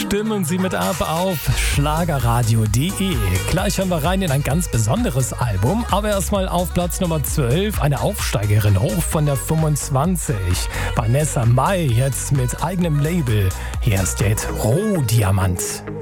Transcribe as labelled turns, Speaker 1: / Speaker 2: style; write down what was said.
Speaker 1: Stimmen Sie mit ab auf schlagerradio.de. Gleich hören wir rein in ein ganz besonderes Album, aber erstmal auf Platz Nummer 12, eine Aufsteigerin hoch von der 25. Vanessa Mai, jetzt mit eigenem Label. Hier ist der Rohdiamant.